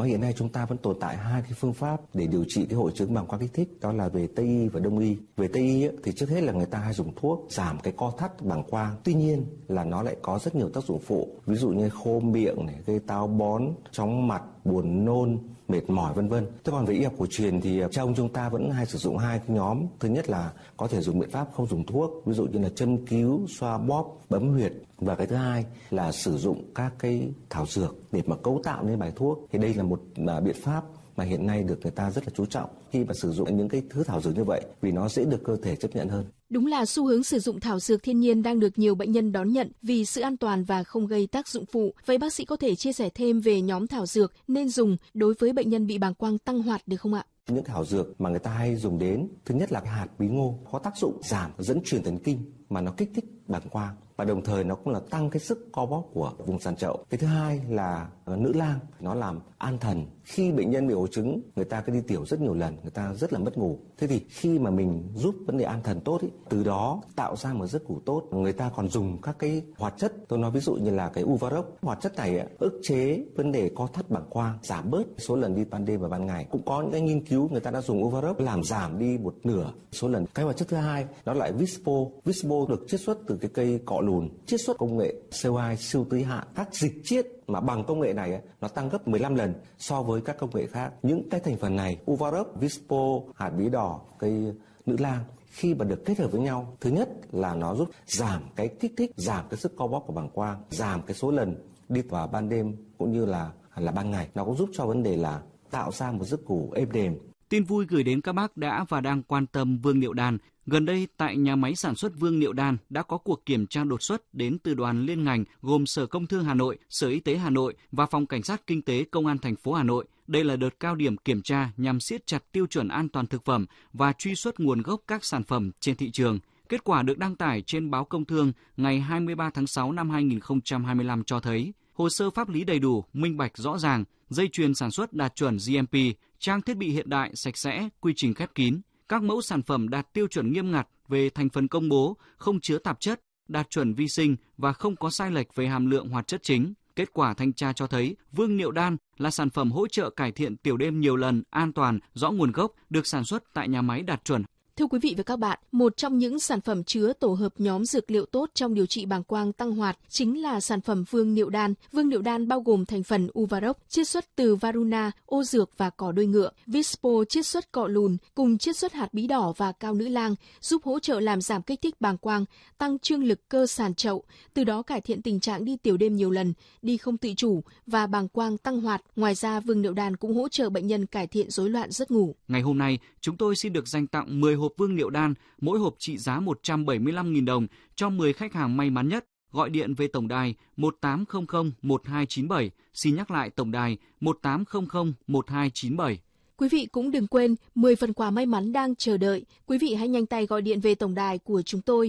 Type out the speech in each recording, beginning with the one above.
nói hiện nay chúng ta vẫn tồn tại hai cái phương pháp để điều trị cái hội chứng bàng quang kích thích, đó là về Tây y và Đông y. Về Tây y thì trước hết là người ta hay dùng thuốc giảm cái co thắt bàng quang. Tuy nhiên là nó lại có rất nhiều tác dụng phụ, ví dụ như khô miệng này, gây táo bón, chóng mặt, buồn nôn, mệt mỏi vân vân. Thế còn về y học cổ truyền thì trong chúng ta vẫn hay sử dụng hai cái nhóm. Thứ nhất là có thể dùng biện pháp không dùng thuốc, ví dụ như là châm cứu, xoa bóp, bấm huyệt. Và cái thứ hai là sử dụng các cái thảo dược để mà cấu tạo nên bài thuốc. Thì đây là một biện pháp mà hiện nay được người ta rất là chú trọng khi mà sử dụng những cái thứ thảo dược như vậy, vì nó dễ được cơ thể chấp nhận hơn. Đúng là xu hướng sử dụng thảo dược thiên nhiên đang được nhiều bệnh nhân đón nhận vì sự an toàn và không gây tác dụng phụ. Vậy bác sĩ có thể chia sẻ thêm về nhóm thảo dược nên dùng đối với bệnh nhân bị bàng quang tăng hoạt được không ạ? Những thảo dược mà người ta hay dùng đến, thứ nhất là hạt bí ngô có tác dụng giảm dẫn truyền thần kinh mà nó kích thích bàng quang, và đồng thời nó cũng là tăng cái sức co bóp của vùng sàn chậu. Cái thứ hai là nữ lang, nó làm an thần. Khi bệnh nhân bị hội chứng, người ta cứ đi tiểu rất nhiều lần, người ta rất là mất ngủ. Thế thì khi mà mình giúp vấn đề an thần tốt ý, từ đó tạo ra một giấc ngủ tốt. Người ta còn dùng các cái hoạt chất, tôi nói ví dụ như là cái Uvarox. Hoạt chất này ức chế vấn đề co thắt bàng quang, giảm bớt số lần đi ban đêm và ban ngày. Cũng có những cái nghiên cứu người ta đã dùng Uvarox làm giảm đi một nửa số lần. Cái hoạt chất thứ hai đó là Vispo. Vispo được chiết xuất từ cái cây cọ lùn, chiết xuất công nghệ CO2 siêu tưới hạn. Các dịch chiết mà bằng công nghệ này nó tăng gấp 15 lần so với các công nghệ khác. Những cái thành phần này, Uvarox, Vispo, hạt bí đỏ, cây nữ lang, khi mà được kết hợp với nhau, thứ nhất là nó giúp giảm cái kích thích, giảm cái sức co bóp của bàng quang, giảm cái số lần đi vào ban đêm cũng như là ban ngày. Nó cũng giúp cho vấn đề là tạo ra một giấc ngủ êm đềm. Tin vui gửi đến các bác đã và đang quan tâm Vương Niệu Đan. Gần đây, tại nhà máy sản xuất Vương Niệu Đan đã có cuộc kiểm tra đột xuất đến từ đoàn liên ngành gồm Sở Công Thương Hà Nội, Sở Y tế Hà Nội và Phòng Cảnh sát Kinh tế Công an thành phố Hà Nội. Đây là đợt cao điểm kiểm tra nhằm siết chặt tiêu chuẩn an toàn thực phẩm và truy xuất nguồn gốc các sản phẩm trên thị trường. Kết quả được đăng tải trên báo Công Thương ngày 23 tháng 6 năm 2025 cho thấy hồ sơ pháp lý đầy đủ, minh bạch rõ ràng, dây chuyền sản xuất đạt chuẩn GMP, trang thiết bị hiện đại, sạch sẽ, quy trình khép kín. Các mẫu sản phẩm đạt tiêu chuẩn nghiêm ngặt về thành phần công bố, không chứa tạp chất, đạt chuẩn vi sinh và không có sai lệch về hàm lượng hoạt chất chính. Kết quả thanh tra cho thấy Vương Niệu Đan là sản phẩm hỗ trợ cải thiện tiểu đêm nhiều lần, an toàn, rõ nguồn gốc, được sản xuất tại nhà máy đạt chuẩn. Thưa quý vị và các bạn, một trong những sản phẩm chứa tổ hợp nhóm dược liệu tốt trong điều trị bàng quang tăng hoạt chính là sản phẩm Vương Niệu Đan. Vương Niệu Đan bao gồm thành phần Uvarox chiết xuất từ Varuna, ô dược và cỏ đuôi ngựa, Vispo chiết xuất cọ lùn cùng chiết xuất hạt bí đỏ và cao nữ lang, giúp hỗ trợ làm giảm kích thích bàng quang, tăng trương lực cơ sàn chậu, từ đó cải thiện tình trạng đi tiểu đêm nhiều lần, đi không tự chủ và bàng quang tăng hoạt. Ngoài ra, Vương Niệu Đan cũng hỗ trợ bệnh nhân cải thiện rối loạn giấc ngủ. Ngày hôm nay, chúng tôi xin được dành tặng 10 hộp Vương Niệu Đan, mỗi hộp trị giá 175.000 đồng cho 10 khách hàng may mắn nhất. Gọi điện về tổng đài 1800 1297. Xin nhắc lại tổng đài 1800 1297. Quý vị cũng đừng quên 10 phần quà may mắn đang chờ đợi. Quý vị hãy nhanh tay gọi điện về tổng đài của chúng tôi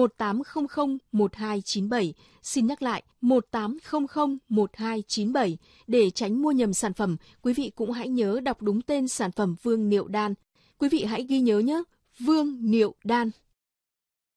1800 1297. Xin nhắc lại 1800 1297. Để tránh mua nhầm sản phẩm, quý vị cũng hãy nhớ đọc đúng tên sản phẩm Vương Niệu Đan. Quý vị hãy ghi nhớ nhé, Vương Niệu Đan.